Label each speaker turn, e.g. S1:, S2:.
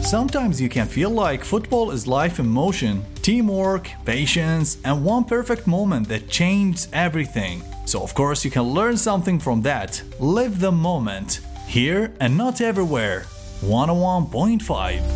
S1: Sometimes you can feel like football is life in motion, teamwork, patience, and one perfect moment that changes everything. So of course you can learn something from that. Live the moment. Here and not everywhere. 101.5